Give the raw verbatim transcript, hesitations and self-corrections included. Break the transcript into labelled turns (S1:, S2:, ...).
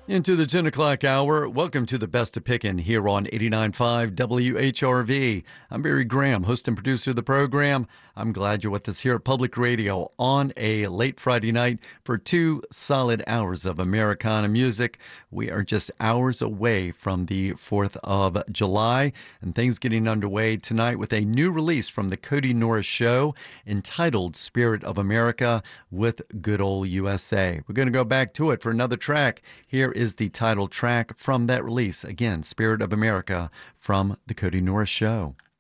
S1: Into the ten o'clock hour. Welcome to the Best of Pickin' here on eighty-nine point five W H R V. I'm Barry Graham, host and producer of the program. I'm glad you're with us here at Public Radio on a late Friday night for two solid hours of Americana music. We are just hours away from the fourth of July, and things getting underway tonight with a new release from the Cody Norris Show entitled Spirit of America with Good Old U S A. We're going to go back to it for another track. Here is the title track from that release. Again, Spirit of America from the Cody Norris Show.